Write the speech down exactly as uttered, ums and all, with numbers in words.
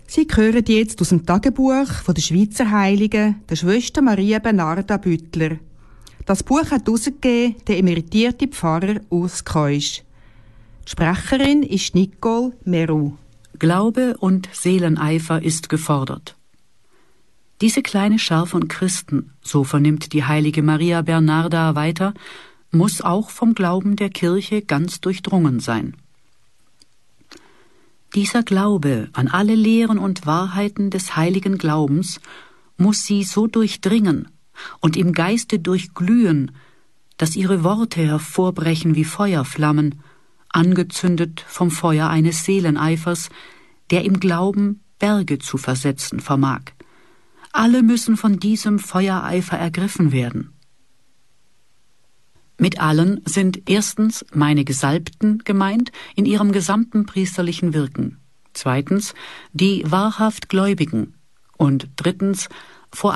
Sie hören jetzt aus dem Tagebuch von der Schweizer Heiligen, der Schwester Maria Bernarda Büttler. Das Buch hat herausgegeben der emeritierte Pfarrer Urs Keusch. Die Sprecherin ist Nicole Meru. Glaube und Seeleneifer ist gefordert. Diese kleine Schar von Christen, so vernimmt die heilige Maria Bernarda weiter, muss auch vom Glauben der Kirche ganz durchdrungen sein. Dieser Glaube an alle Lehren und Wahrheiten des heiligen Glaubens muss sie so durchdringen und im Geiste durchglühen, dass ihre Worte hervorbrechen wie Feuerflammen, angezündet vom Feuer eines Seeleneifers, der im Glauben Berge zu versetzen vermag. Alle müssen von diesem Feuereifer ergriffen werden. Mit allen sind erstens meine Gesalbten gemeint in ihrem gesamten priesterlichen Wirken, zweitens die wahrhaft Gläubigen und drittens vor